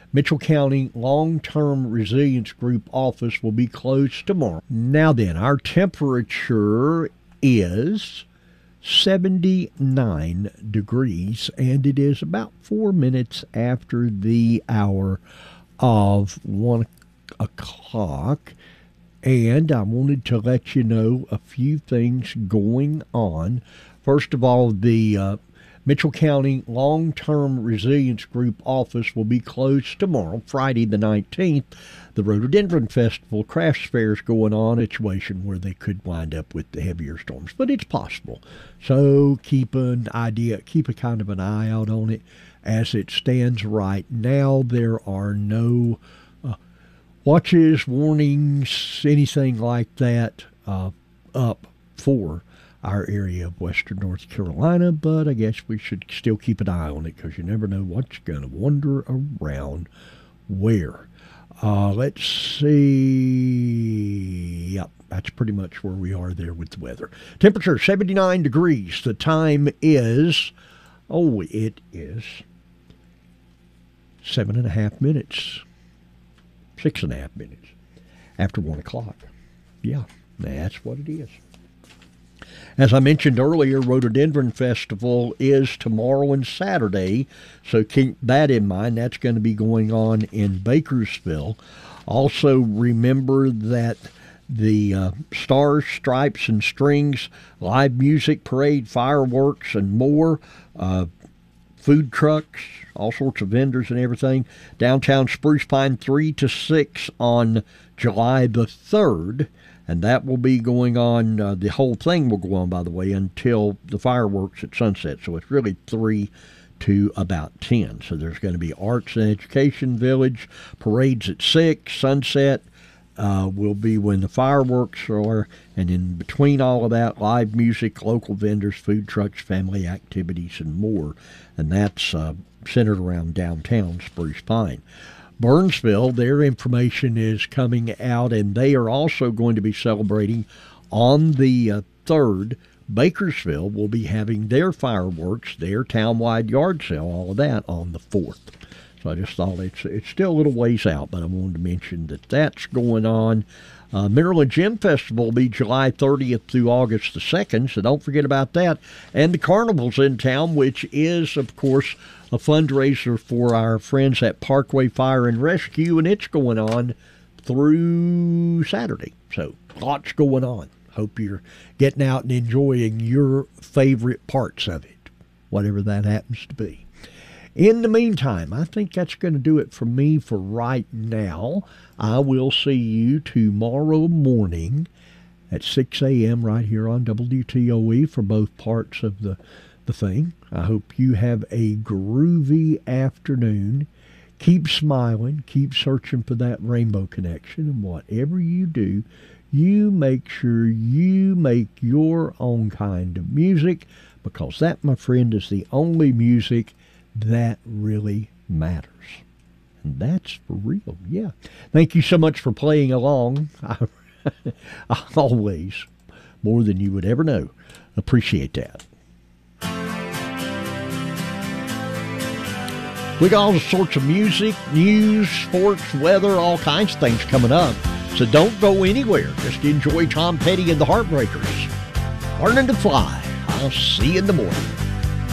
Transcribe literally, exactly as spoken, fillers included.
Mitchell County Long-Term Resilience Group office will be closed tomorrow. Now then, our temperature is seventy-nine degrees, and it is about four minutes after the hour of one o'clock. And I wanted to let you know a few things going on. First of all, the uh, Mitchell County Long-Term Resilience Group office will be closed tomorrow, Friday the nineteenth. The Rhododendron Festival Crafts Fair is going on, a situation where they could wind up with the heavier storms, but it's possible. So keep an idea, keep a kind of an eye out on it. As it stands right now, there are no uh, watches, warnings, anything like that uh, up for our area of western North Carolina, but I guess we should still keep an eye on it because you never know what's going to wander around where. Uh, let's see. Yep, that's pretty much where we are there with the weather. Temperature seventy-nine degrees. The time is, oh, it is seven and a half minutes, six and a half minutes after one o'clock. Yeah, that's what it is. As I mentioned earlier, Rhododendron Festival is tomorrow and Saturday, so keep that in mind. That's going to be going on in Bakersville. Also, remember that the uh, Stars, Stripes, and Strings live music parade, fireworks, and more, uh, food trucks, all sorts of vendors and everything, downtown Spruce Pine, three to six on July the third. And that will be going on, uh, the whole thing will go on, by the way, until the fireworks at sunset. So it's really three to about ten. So there's going to be Arts and Education Village, parades at six, sunset uh, will be when the fireworks are, and in between all of that, live music, local vendors, food trucks, family activities, and more. And that's uh, centered around downtown Spruce Pine. Burnsville, their information is coming out, and they are also going to be celebrating on the uh, third. Bakersville will be having their fireworks, their townwide yard sale, all of that on the fourth. So I just thought it's it's still a little ways out, but I wanted to mention that that's going on. Uh, Mineral and Gem Festival will be July thirtieth through August the second, so don't forget about that. And the Carnival's in town, which is, of course, a fundraiser for our friends at Parkway Fire and Rescue, and it's going on through Saturday. So lots going on. Hope you're getting out and enjoying your favorite parts of it, whatever that happens to be. In the meantime, I think that's going to do it for me for right now. I will see you tomorrow morning at six a.m. right here on W T O E for both parts of the, the thing. I hope you have a groovy afternoon. Keep smiling. Keep searching for that rainbow connection. And whatever you do, you make sure you make your own kind of music, because that, my friend, is the only music that really matters. And that's for real, yeah. Thank you so much for playing along. I, I always, more than you would ever know, appreciate that. We got all sorts of music, news, sports, weather, all kinds of things coming up. So don't go anywhere. Just enjoy Tom Petty and the Heartbreakers. Learning to Fly. I'll see you in the morning.